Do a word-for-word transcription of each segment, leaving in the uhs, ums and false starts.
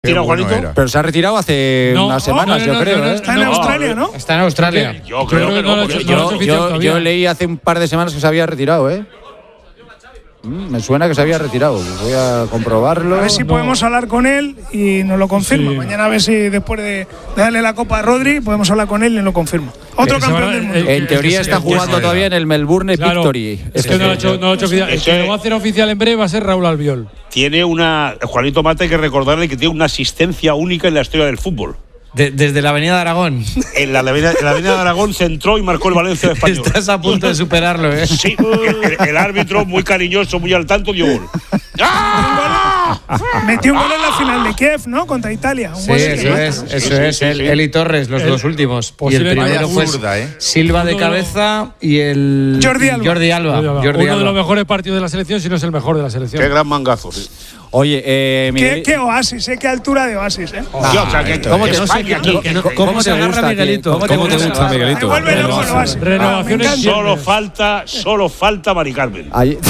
retirado, Juanito? Bueno, pero se ha retirado hace no, unas semanas, no, no, yo no, creo. no, no, ¿eh? Está en No, Australia, ¿no? Está en Australia. Yo creo que no. no, porque no, yo- no, Yo, oficial yo, todavía. yo leí hace un par de semanas que se había retirado, ¿eh? Mm, me suena que se había retirado. Voy a comprobarlo. A ver si No. podemos hablar con él y nos lo confirma. Sí. Mañana a ver si después de darle la copa a Rodri podemos hablar con él y nos lo confirma. Otro Que se campeón va- del mundo. eh, En que- teoría que está se- jugando que- todavía en el Melbourne Claro, Victory. es que no lo ha hecho, no lo ha hecho oficial. El que lo va a hacer oficial en breve va a ser Raúl Albiol. Tiene una. Juanito Mata, hay que recordarle que tiene una asistencia única en la historia del fútbol. De- desde la Avenida de Aragón. En la, avenida, en la avenida de Aragón se entró y marcó el Valencia de Español. Estás a punto de superarlo, ¿eh? Sí, el, el árbitro, muy cariñoso, muy al tanto, dio gol. ¡Ah! Metió un gol en la final de Kiev, ¿no? Contra Italia. Un Sí, gol eso que- es, eso sí, es. sí, el, sí. él y Torres, los El- dos últimos. Y el posiblemente primero Vaya fue zurda, ¿eh? Silva de Uno de los- cabeza y el Jordi Alba. Jordi Alba. Jordi Uno de Alba. los mejores partidos de la selección, si no es el mejor de la selección. Qué gran mangazo. Sí. Oye, eh, ¿Qué, Miguel, qué oasis, ¿eh? Qué altura de oasis, ¿eh? Yo, o sea, que, ¿cómo que te- España aquí. que no- ¿cómo, ¿Cómo te se agarra gusta, Miguelito? ¿Cómo, ¿Cómo te gusta, Me Miguelito? vuelve loco el oasis. Renovaciones Ah, me encanta. Solo falta, solo falta Mari Carmen. Ahí-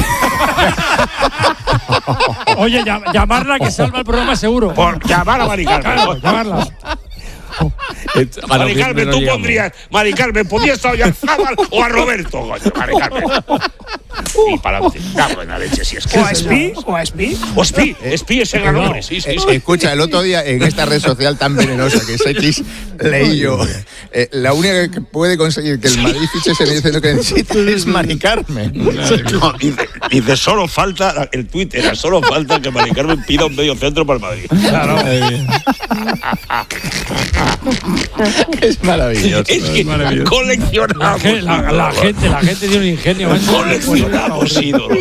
Oye, llam- llamarla que salva el programa seguro. Por llamar a Mari Carmen. Claro, llamarla. Mari Carmen, tú pondrías. Mari Carmen, podías estar ya a Zábal o a Roberto, coño, Mari Carmen. Y para adelante. Da buena leche, si es que. O a Espi, o a Espi. O Spi, Spi es el gran hombre, sí, sí, sí. Escucha, el otro día en esta red social tan venenosa que es X, leí yo, eh, la única que puede conseguir que el Madrid fiche se me dice que necesita es Mari Carmen. No, dice, dice, solo falta, el tuit era, solo falta que Mari Carmen pida un medio centro para el Madrid. Claro. Es maravilloso. Es que La, coleccionamos. ge- la- la gente, la gente tiene un ingenio. macho. Coleccionamos ídolos.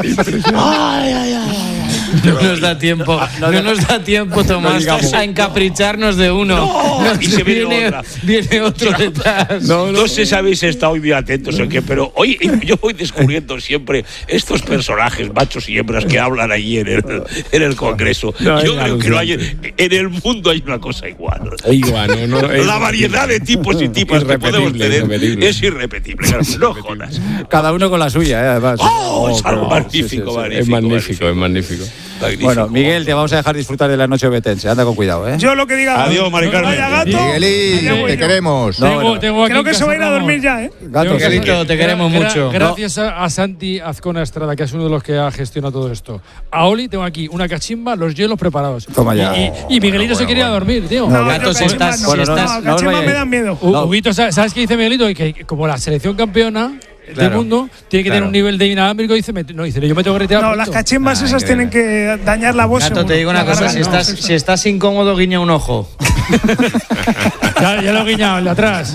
No nos da tiempo, no nos da tiempo, Tomás, a encapricharnos de uno. No, Nos y se viene viene, otra. viene otro detrás. No, sé si habéis estado hoy muy atentos o qué, pero hoy yo voy descubriendo siempre estos personajes, machos y hembras, que hablan allí en el, en el Congreso. No, yo es creo que no hay, en el mundo hay una cosa igual. Igual, no, no, es- La variedad de tipos y tipas que podemos Irrepetible, tener irrepetible. es irrepetible. Claro, no jodas. cada uno con la suya, ¿eh? Además. ¡Oh! Es algo pero- magnífico, sí, sí, sí. magnífico. es magnífico, es magnífico. magnífico. Bueno, Miguel, te vamos a dejar disfrutar de la noche obetense. Anda con cuidado, ¿eh? Yo lo que diga. Adiós, Mari Carmen. Vaya gato. Miguelín, allá voy te yo. queremos. No, Tengo, bueno. tengo aquí Creo en que se va a ir a casa, dormir vamos. ya, ¿eh? Gato, Tengo- Miguelito, te queremos gra- mucho. Gracias a, a Santi Azcona Estrada, que es uno de los que ha gestionado todo esto. A Oli tengo aquí una cachimba, los hielos preparados. Toma ya. Y, y- y Miguelito se quería dormir, tío. No, Gato, yo si cachimbas estás- no. si No, estás- no os cachimbas vayáis. me dan miedo. U- No. Huguito, ¿sabes sabes qué dice Miguelito? Que que como la selección campeona del Claro, mundo tiene que tener claro. un nivel de inalámbrico, dice, me- no, dice, yo me tengo que retirar. No, pronto. las cachimbas esas tienen que dañar la voz. Gato, seguro. te digo una La cosa, garganta, si no, estás, eso. si estás incómodo, guiña un ojo. Ya, ya lo he guiñado, el de atrás.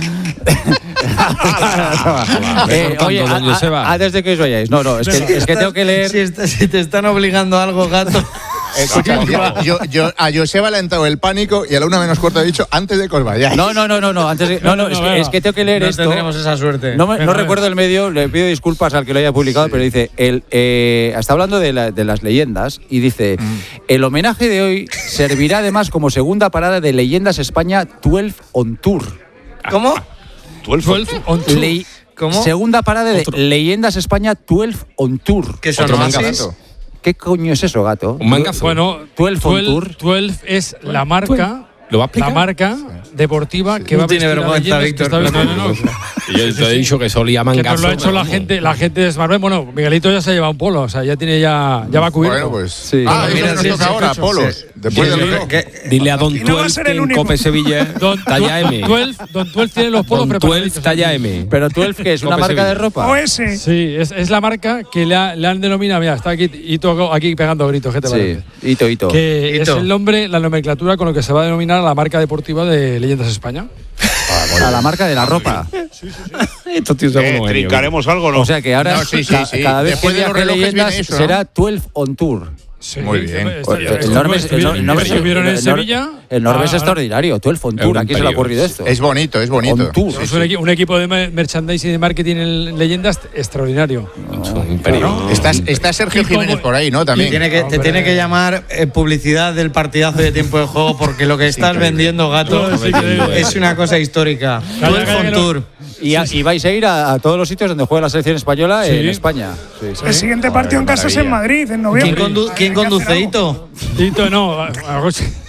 Eh, oye, Don a- a- Joseba. antes de que os vayáis, no, no, es que, es que tengo que leer. Si, está- si te están obligando a algo, gato. Escucha, yo, yo, yo- a Joseba le ha entrado el pánico y a la una menos cuarto he dicho antes de que os vayáis. No, no, no, no, no, antes de- no, no, es que, es que tengo que leer No esto. tendremos esa suerte. No, me- no Venga, recuerdo el medio, le pido disculpas al que lo haya publicado, pero dice, el, eh, está hablando de, la- de las leyendas y dice, el homenaje de hoy servirá además como segunda parada de Leyendas España doce on Tour. ¿Cómo? doce on tour. Le- ¿Cómo? Segunda parada de Leyendas España doce on Tour. ¿Qué son Otro oasis? mangazo. ¿Qué coño es eso, gato? Un mangazo. Bueno, doce on Tour. doce es la marca. ¿Lo va a explicar? La marca deportiva que No va a tiene vestir a vergüenza, Leyendas, que Víctor. está- no, no, no. Y yo te he dicho que solía Que mangazo. nos lo ha hecho pero la vamos. gente, la gente de Smartbank. Bueno, Miguelito ya se ha llevado un polo, o sea, ya tiene ya, ya va cubierto. Bueno, pues. Sí. Ah, Mira, eso nos sí, toca sí, ahora, sí, Polos. sí. Después del Que- reloj. que- Dile a Don Y no va a Tuelf ser que el en único. Cope Sevilla Don talla M. doce, Don doce tiene los polos Don preparados. Tuelf talla M. Pero doce, ¿qué es? ¿Una Cope marca Sevilla. de ropa? O ese. Sí, es, es la marca que le, ha- le han denominado. Mira, está aquí Ito aquí pegando gritos, ¿qué te Sí, parece? hito, hito. Que Hito. es el nombre, la nomenclatura con lo que se va a denominar la marca deportiva de Leyendas España. A la marca de la ropa. Estos tíos son Eh, unos genios. ¿Trincaremos algo o no? O sea que ahora No, sí, sí, ca- sí. cada vez Después que de los viaje relojes Leyendas viene eso, ¿no? será doce on Tour. Sí, Muy bien. está- El, está- el Norbes, el, estuvieron- el Norbes- estuvieron en el Nor- Sevilla. el Norbes es Ah, extraordinario. doce on Es Tour. un Aquí se le ha imperio. ocurrido esto. Es bonito, es bonito. On Tour. Es un, equi- un equipo de me- merchandising y de marketing en Leyendas extraordinario. Es un imperio. Está, está Sergio Y como- Jiménez por ahí, ¿no? También. Tiene que, te Hombre. tiene que llamar eh, publicidad del partidazo de tiempo de juego porque lo que estás vendiendo, gato, No, es increíble. es una cosa histórica. Calla, doce calla, on que no- Tour. Y, a- y vais a ir a, a todos los sitios donde juega la selección española Sí. en España. Sí, sí. El siguiente partido en casa es en Madrid, en ¿Quién, noviembre. condu- ¿quién Hay que hacer conduce, algo. Hito? Tito, no, algo así.